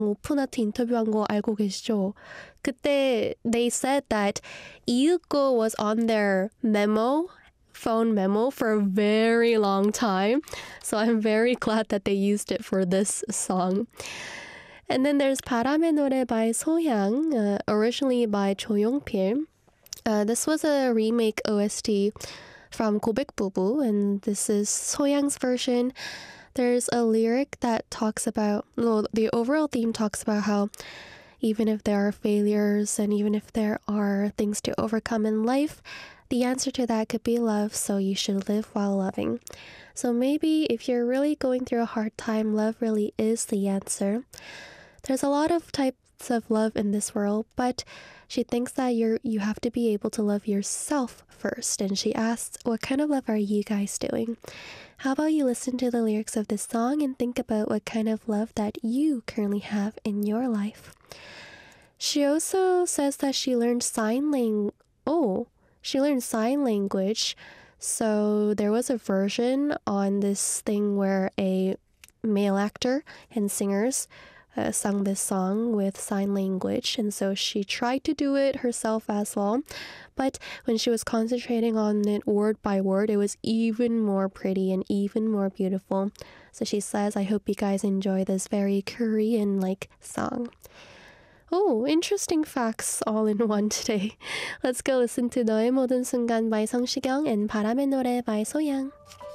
오픈아트 인터뷰한 거 알고 계시죠? 그때 they said that 이윽고 was on their phone memo for a very long time. So I'm very glad that they used it for this song. And then there's 바람의 노래 by 소향, originally by 조용필. This was a remake OST from 고백부부, and this is 소향's version. There's a lyric that talks about, well, the overall theme talks about how even if there are failures and even if there are things to overcome in life, the answer to that could be love, so you should live while loving. So maybe if you're really going through a hard time, love really is the answer. There's a lot of types of love in this world, but she thinks that you have to be able to love yourself first, and she asks, what kind of love are you guys doing? How about you listen to the lyrics of this song and think about what kind of love that you currently have in your life. She also says that she learned sign language. So there was a version on this thing where a male actor and singers sung this song with sign language, and so she tried to do it herself as well, but when she was concentrating on it word by word, it was even more pretty and even more beautiful. So she says, I hope you guys enjoy this very Korean-like song. Oh, interesting facts all in one today. Let's go listen to 너의 모든 순간 by 성시경 and 바람의 노래 by 소양.